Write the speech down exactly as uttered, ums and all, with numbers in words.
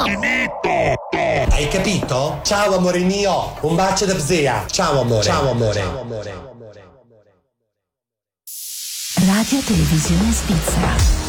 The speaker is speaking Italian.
Hai capito? Ciao amore mio, un bacio da Pzea. Ciao amore. Ciao amore. Ciao amore. Radio Televisione Svizzera.